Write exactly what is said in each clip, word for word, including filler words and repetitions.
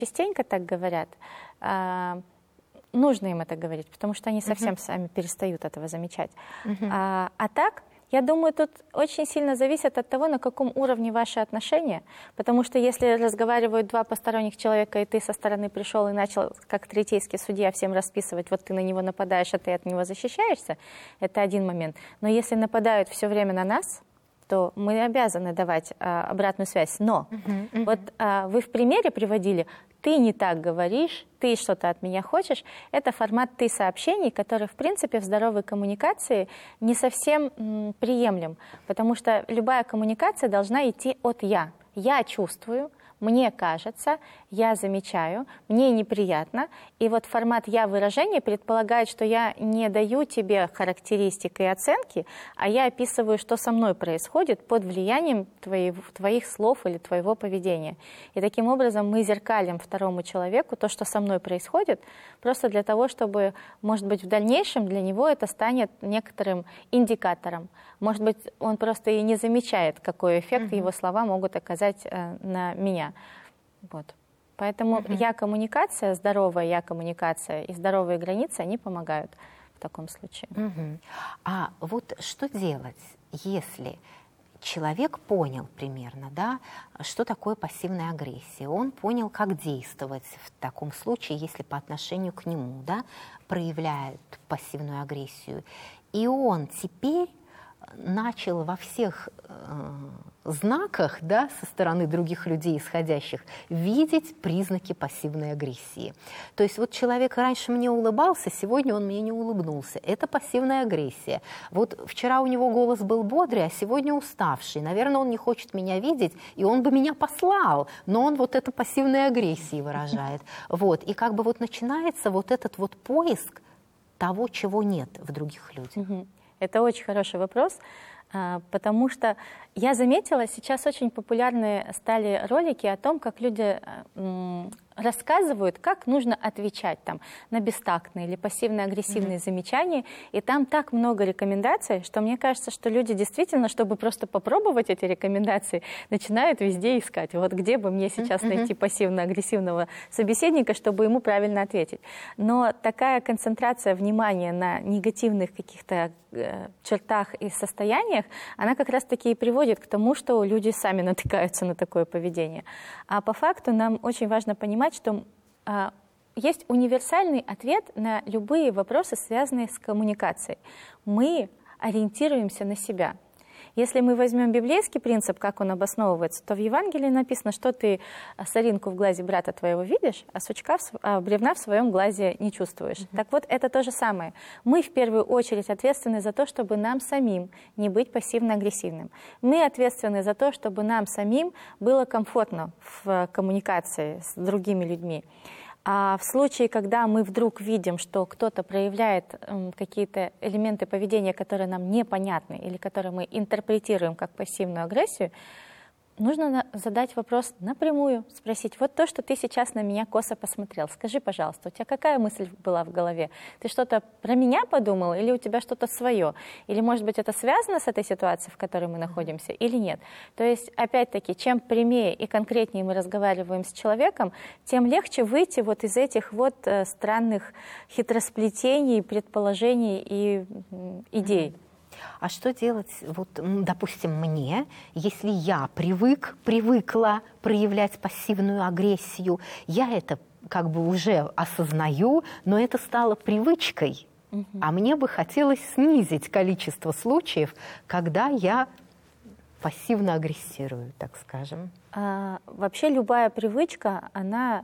частенько так говорят, а, нужно им это говорить, потому что они совсем uh-huh. сами перестают этого замечать. Uh-huh. А, а так, я думаю, тут очень сильно зависит от того, на каком уровне ваши отношения, потому что если разговаривают два посторонних человека, и ты со стороны пришел и начал, как третейский судья, всем расписывать, вот ты на него нападаешь, а ты от него защищаешься, это один момент. Но если нападают все время на нас, то мы обязаны давать а, обратную связь. Но uh-huh, uh-huh. вот а, вы в примере приводили, ты не так говоришь, ты что-то от меня хочешь. Это формат «ты» сообщений, который, в принципе, в здоровой коммуникации не совсем м, приемлем, потому что любая коммуникация должна идти от «я». Я чувствую, мне кажется, я замечаю, мне неприятно. И вот формат «я» выражения предполагает, что я не даю тебе характеристик и оценки, а я описываю, что со мной происходит под влиянием твоих, твоих слов или твоего поведения. И таким образом мы зеркалим второму человеку то, что со мной происходит, просто для того, чтобы, может быть, в дальнейшем для него это станет некоторым индикатором. Может быть, он просто и не замечает, какой эффект mm-hmm. его слова могут оказать э, на меня. Вот. Поэтому mm-hmm. я-коммуникация, здоровая я-коммуникация и здоровые границы, они помогают в таком случае. Mm-hmm. А вот что делать, если человек понял примерно, да, что такое пассивная агрессия? Он понял, как действовать в таком случае, если по отношению к нему, да, проявляют пассивную агрессию. И он теперь начал во всех э, знаках, да, со стороны других людей исходящих видеть признаки пассивной агрессии. То есть вот человек раньше мне улыбался, сегодня он мне не улыбнулся. Это пассивная агрессия. Вот вчера у него голос был бодрый, а сегодня уставший. Наверное, он не хочет меня видеть, и он бы меня послал, но он вот это пассивной агрессией выражает. Вот. И как бы вот начинается вот этот вот поиск того, чего нет в других людях. Это очень хороший вопрос, потому что я заметила, сейчас очень популярны стали ролики о том, как люди рассказывают, как нужно отвечать там, на бестактные или пассивно-агрессивные mm-hmm. замечания. И там так много рекомендаций, что мне кажется, что люди действительно, чтобы просто попробовать эти рекомендации, начинают везде искать. Вот где бы мне сейчас mm-hmm. найти пассивно-агрессивного собеседника, чтобы ему правильно ответить. Но такая концентрация внимания на негативных каких-то э, чертах и состояниях, она как раз-таки и приводит к тому, что люди сами натыкаются на такое поведение. А по факту нам очень важно понимать, что а, есть универсальный ответ на любые вопросы, связанные с коммуникацией. Мы ориентируемся на себя. Если мы возьмем библейский принцип, как он обосновывается, то в Евангелии написано, что ты соринку в глазе брата твоего видишь, а сучка, в, а бревна в своем глазе не чувствуешь. Mm-hmm. Так вот, это то же самое. Мы в первую очередь ответственны за то, чтобы нам самим не быть пассивно-агрессивным. Мы ответственны за то, чтобы нам самим было комфортно в коммуникации с другими людьми. А в случае, когда мы вдруг видим, что кто-то проявляет м, какие-то элементы поведения, которые нам непонятны или которые мы интерпретируем как пассивную агрессию, нужно задать вопрос напрямую, спросить, вот то, что ты сейчас на меня косо посмотрел, скажи, пожалуйста, у тебя какая мысль была в голове? Ты что-то про меня подумал или у тебя что-то свое? Или, может быть, это связано с этой ситуацией, в которой мы находимся, или нет? То есть, опять-таки, чем прямее и конкретнее мы разговариваем с человеком, тем легче выйти вот из этих вот э, странных хитросплетений, предположений и э, идей. А что делать, вот, допустим, мне, если я привык, привыкла проявлять пассивную агрессию, я это как бы уже осознаю, но это стало привычкой, угу. а мне бы хотелось снизить количество случаев, когда я пассивно агрессирую, так скажем. А, вообще любая привычка, она...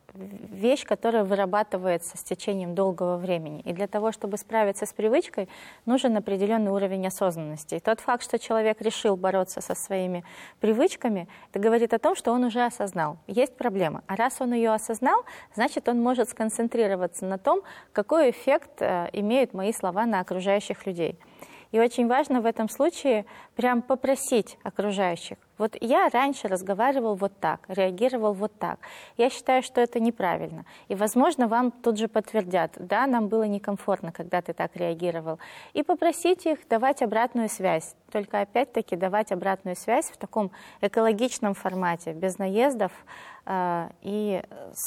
вещь, которая вырабатывается с течением долгого времени. И для того, чтобы справиться с привычкой, нужен определенный уровень осознанности. И тот факт, что человек решил бороться со своими привычками, это говорит о том, что он уже осознал. Есть проблема. А раз он ее осознал, значит, он может сконцентрироваться на том, какой эффект э, имеют мои слова на окружающих людей. И очень важно в этом случае прям попросить окружающих. Вот я раньше разговаривал вот так, реагировал вот так. Я считаю, что это неправильно. И, возможно, вам тут же подтвердят, да, нам было некомфортно, когда ты так реагировал. И попросить их давать обратную связь. Только, опять-таки, давать обратную связь в таком экологичном формате, без наездов э, и